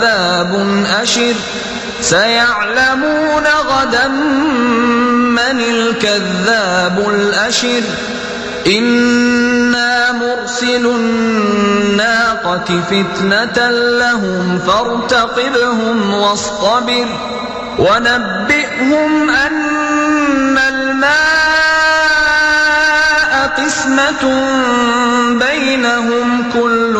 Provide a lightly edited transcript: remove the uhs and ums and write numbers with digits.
عذاب أشر سيعلمون غدا من الكذاب الأشر إنا مرسل الناقة فتنة لهم فارتقبهم واصطبر ونبئهم أن الماء قسمة